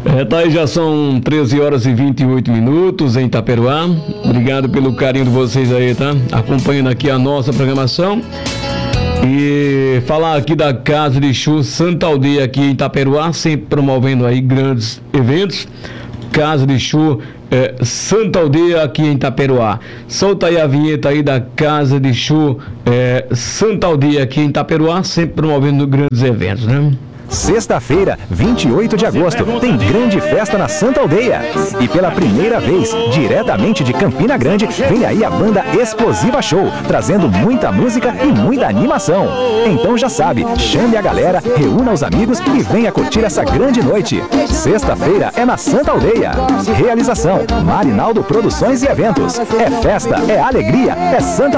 Tá aí, já são 13 horas e 28 minutos em Itaperuá. Obrigado pelo carinho de vocês aí, tá? Acompanhando aqui a nossa programação. E falar aqui da Casa de Show Santa Aldeia aqui em Itaperuá, sempre promovendo aí grandes eventos. Casa de Show Santa Aldeia aqui em Itaperuá. Solta aí a vinheta aí da Casa de Show Santa Aldeia aqui em Itaperuá, sempre promovendo grandes eventos, né? Sexta-feira, 28 de agosto, tem grande festa na Santa Aldeia. E pela primeira vez, diretamente de Campina Grande, vem aí a banda Explosiva Show, trazendo muita música e muita animação. Então já sabe, chame a galera, reúna os amigos e venha curtir essa grande noite. Sexta-feira é na Santa Aldeia. Realização: Marinaldo Produções e Eventos. É festa, é alegria, é Santa